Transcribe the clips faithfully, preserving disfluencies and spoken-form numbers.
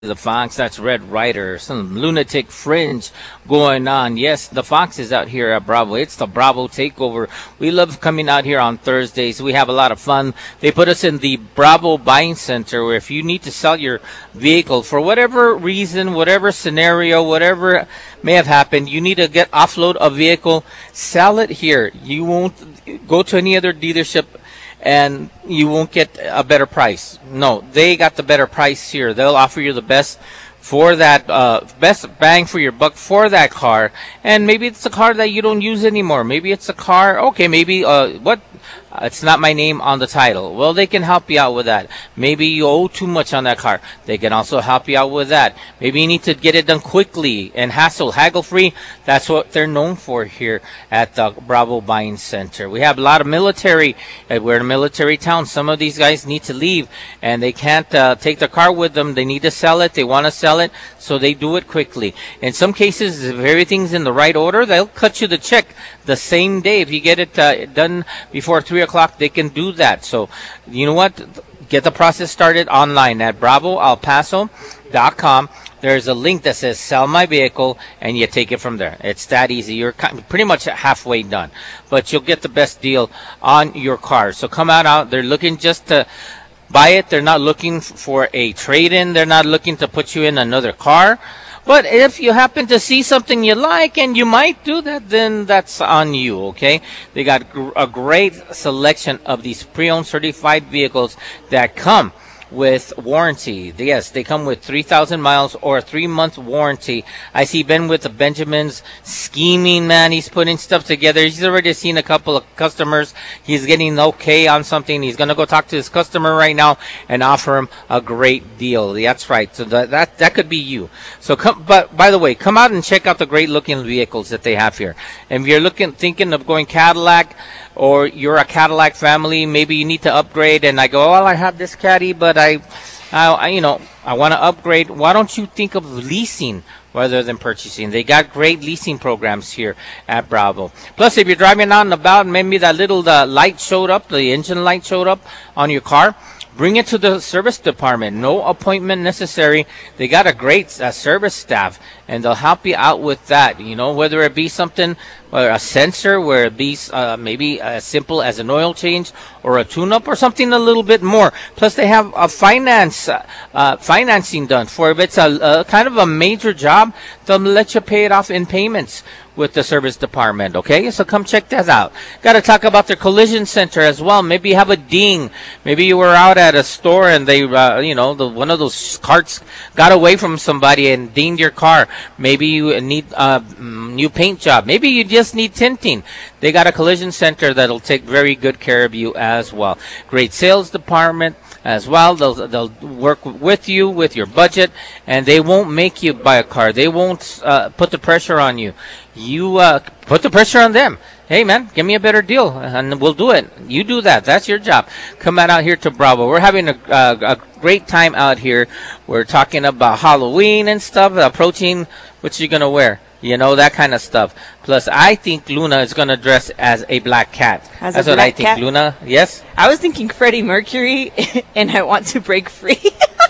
The Fox, that's Red Rider, some lunatic fringe going on. Yes, the Fox is out here at Bravo. It's the Bravo Takeover. We love coming out here on Thursdays. We have a lot of fun. They put us in the Bravo Buying Center, where if you need to sell your vehicle for whatever reason, whatever scenario, whatever may have happened, you need to get offload a vehicle, sell it here. You won't go to any other dealership and you won't get a better price. No, they got the better price here. They'll offer you the best for that, uh, best bang for your buck for that car. And maybe it's a car that you don't use anymore. Maybe it's a car, okay, maybe, uh, what? Uh, it's not my name on the title. Well, they can help you out with that. Maybe you owe too much on that car. They can also help you out with that. Maybe you need to get it done quickly and hassle, haggle-free. That's what they're known for here at the Bravo Buying Center. We have a lot of military. Uh, we're in a military town. Some of these guys need to leave, and they can't uh, take their car with them. They need to sell it. They want to sell it, so they do it quickly. In some cases, if everything's in the right order, they'll cut you the check the same day. If you get it uh, done before three o'clock, they can do that. So, you know what? Get the process started online at bravo el paso dot com. There's a link that says sell my vehicle, and you take it from there. It's that easy. You're pretty much halfway done, but you'll get the best deal on your car. So come out out. They're looking just to buy it. They're not looking for a trade-in. They're not looking to put you in another car. But if you happen to see something you like, and you might do that, then that's on you, okay? They got gr- a great selection of these pre-owned certified vehicles that come with warranty. Yes, they come with three thousand miles or a three-month warranty. I see Ben with the Benjamins scheming, man. He's putting stuff together. He's already seen a couple of customers. He's getting okay on something. He's going to go talk to his customer right now and offer him a great deal. That's right. So that that, that could be you. So come, but by the way, come out and check out the great-looking vehicles that they have here. And if you're looking, thinking of going Cadillac, or you're a Cadillac family, maybe you need to upgrade, and I go, well, I have this Caddy, but I, I, I you know, I want to upgrade. Why don't you think of leasing rather than purchasing? They got great leasing programs here at Bravo. Plus, if you're driving out and about, and maybe that little uh, light showed up, the engine light showed up on your car, bring it to the service department. No appointment necessary. They got a great uh, service staff, and they'll help you out with that. You know, whether it be something, or a sensor, where it be uh, maybe as simple as an oil change or a tune-up, or something a little bit more. Plus, they have a finance uh, uh, financing done for if it's a, a kind of a major job. They'll let you pay it off in payments with the service department, okay? So come check that out. Got to talk about their collision center as well. Maybe you have a ding. Maybe you were out at a store and they, uh, you know, the, one of those carts got away from somebody and dinged your car. Maybe you need a new paint job. Maybe you just need tinting. They got a collision center that'll take very good care of you as well. Great sales department as well. They'll they'll work with you with your budget, and they won't make you buy a car. They won't uh, put the pressure on you. You uh, put the pressure on them. Hey, man, give me a better deal, and we'll do it. You do that. That's your job. Come on out here to Bravo. We're having a, uh, a great time out here. We're talking about Halloween and stuff, approaching what you're going to wear. You know, that kind of stuff. Plus, I think Luna is going to dress as a black cat. As That's a what black I think, cat? Luna. Yes? I was thinking Freddie Mercury, and I want to break free.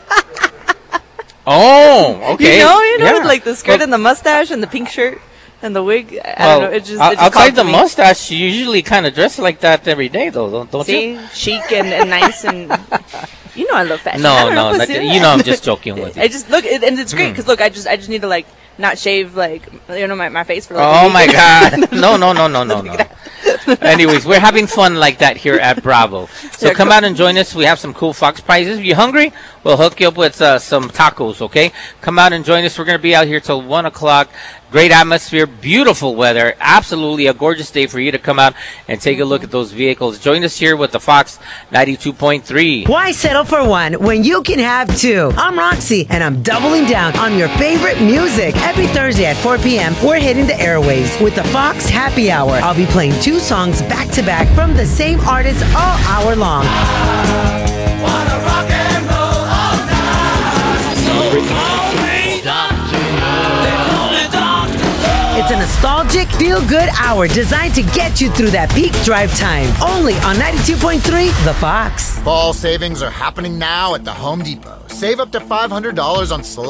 Oh, okay. You know, you know, Yeah. with like the skirt Well, and the mustache and the pink shirt and the wig. I well, don't know. It just, o- it just outside called the to me. mustache, you usually kind of dress like that every day, though, don't, don't See, you? chic and, and nice and you know I love fashion. I No, don't no, know, not, pussy. you know I'm just joking with you. I just look, it, and it's great Hmm. because look, I just I just need to like not shave like you know my, my face for like. a Oh week. my God! No, no, no, no, no, no. Anyways, we're having fun like that here at Bravo. So Yeah, come cool. out and join us. We have some cool Fox prizes. If you're hungry, we'll hook you up with uh, some tacos. Okay? Come out and join us. We're gonna be out here till one o'clock. Great atmosphere, beautiful weather, absolutely a gorgeous day for you to come out and take a look at those vehicles. Join us here with the Fox ninety-two point three. Why settle for one when you can have two? I'm Roxy, and I'm doubling down on your favorite music. Every Thursday at four p.m., we're hitting the airwaves with the Fox Happy Hour. I'll be playing two songs back to back from the same artist all hour long. It's a nostalgic, feel-good hour designed to get you through that peak drive time. Only on ninety-two point three, The Fox. Fall savings are happening now at the Home Depot. Save up to five hundred dollars on select